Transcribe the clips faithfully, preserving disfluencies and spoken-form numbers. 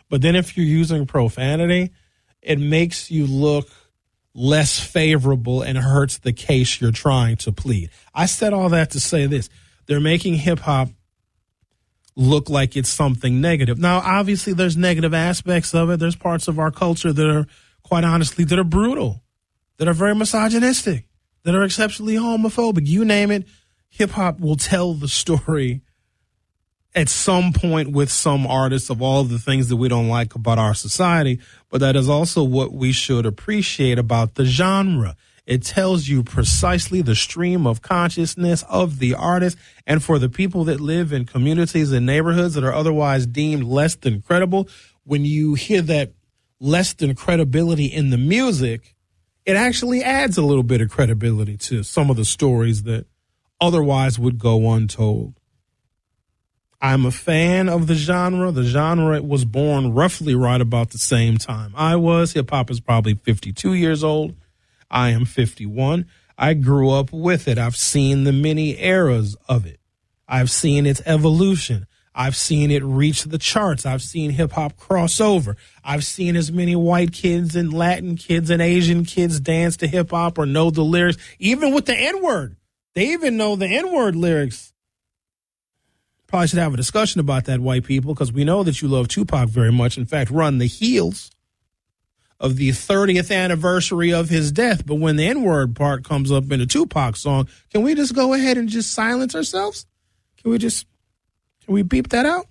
But then if you're using profanity, it makes you look less favorable and hurts the case you're trying to plead. I said all that to say this. They're making hip-hop look like it's something negative. Now, obviously, there's negative aspects of it. There's parts of our culture that are, quite honestly, that are brutal, that are very misogynistic, that are exceptionally homophobic. You name it, hip-hop will tell the story at some point with some artists of all of the things that we don't like about our society, but that is also what we should appreciate about the genre. It tells you precisely the stream of consciousness of the artist, and for the people that live in communities and neighborhoods that are otherwise deemed less than credible, when you hear that less than credibility in the music, it actually adds a little bit of credibility to some of the stories that otherwise would go untold. I'm a fan of the genre. The genre was born roughly right about the same time I was. Hip-hop is probably fifty-two years old. I am fifty-one. I grew up with it. I've seen the many eras of it. I've seen its evolution. I've seen it reach the charts. I've seen hip-hop cross over. I've seen as many white kids and Latin kids and Asian kids dance to hip-hop or know the lyrics, even with the N-word. They even know the N-word lyrics. Probably should have a discussion about that, white people, because we know that you love Tupac very much. In fact, run the heels of the thirtieth anniversary of his death. But when the N-word part comes up in a Tupac song, can we just go ahead and just silence ourselves? Can we just, can we beep that out?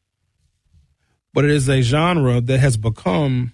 But it is a genre that has become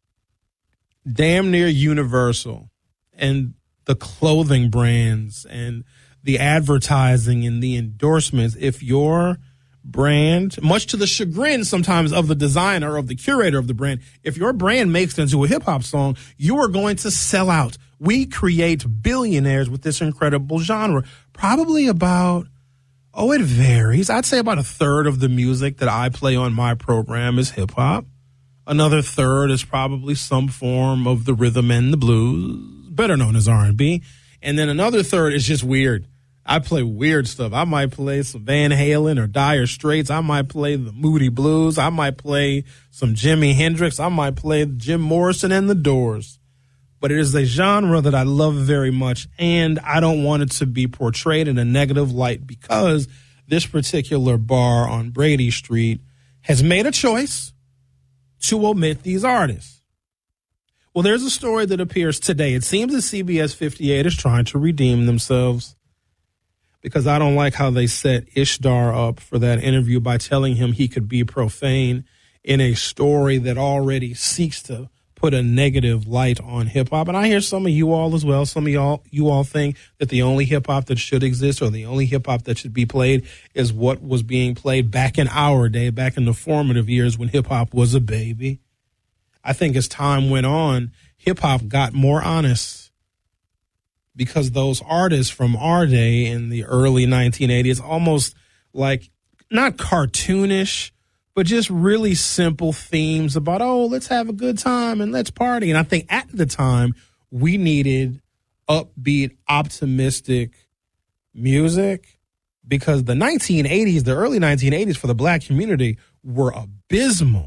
damn near universal. And the clothing brands and the advertising and the endorsements, if your brand, much to the chagrin sometimes of the designer, of the curator of the brand, if your brand makes it into a hip-hop song, you are going to sell out. We create billionaires with this incredible genre. Probably about, oh, it varies. I'd say about a third of the music that I play on my program is hip-hop. Another third is probably some form of the rhythm and the blues, better known as R and B. And then another third is just weird. I play weird stuff. I might play some Van Halen or Dire Straits. I might play the Moody Blues. I might play some Jimi Hendrix. I might play Jim Morrison and the Doors. But it is a genre that I love very much, and I don't want it to be portrayed in a negative light because this particular bar on Brady Street has made a choice to omit these artists. Well, there's a story that appears today. It seems that C B S fifty-eight is trying to redeem themselves, because I don't like how they set Ishtar up for that interview by telling him he could be profane in a story that already seeks to put a negative light on hip-hop. And I hear some of you all as well. Some of y'all, you all think that the only hip-hop that should exist or the only hip-hop that should be played is what was being played back in our day, back in the formative years when hip-hop was a baby. I think as time went on, hip-hop got more honest, because those artists from our day in the early nineteen eighties, almost like not cartoonish, but just really simple themes about, oh, let's have a good time and let's party. And I think at the time we needed upbeat, optimistic music, because the nineteen eighties, the early nineteen eighties for the black community were abysmal.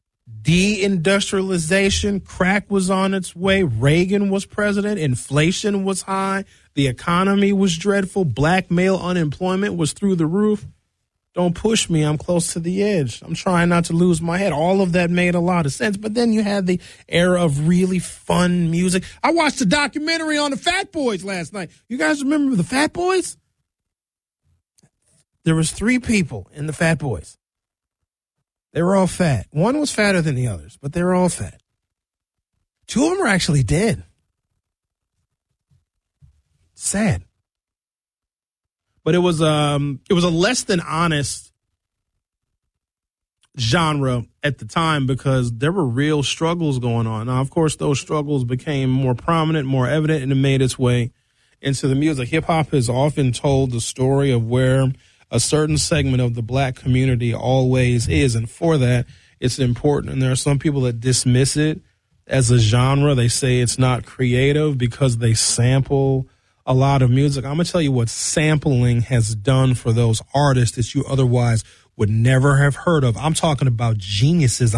Deindustrialization, crack was on its way, Reagan was president, inflation was high, the economy was dreadful, black male unemployment was through the roof. Don't push me, I'm close to the edge. I'm trying not to lose my head. All of that made a lot of sense. But then you had the era of really fun music. I watched a documentary on the Fat Boys last night. You guys remember the Fat Boys? There was three people in the Fat Boys. They were all fat. One was fatter than the others, but they were all fat. Two of them were actually dead. Sad. But it was um it was a less than honest genre at the time, because there were real struggles going on. Now, of course, those struggles became more prominent, more evident, and it made its way into the music. Hip hop has often told the story of where a certain segment of the black community always is. And for that, it's important. And there are some people that dismiss it as a genre. They say it's not creative because they sample a lot of music. I'm going to tell you what sampling has done for those artists that you otherwise would never have heard of. I'm talking about geniuses.